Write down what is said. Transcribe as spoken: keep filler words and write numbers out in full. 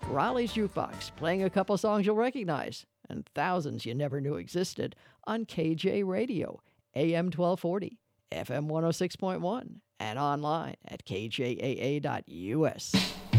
Raleigh's Jukebox, playing a couple songs you'll recognize, and thousands you never knew existed on K J Radio, A M twelve forty, F M one oh six point one, and online at K J A A dot U S.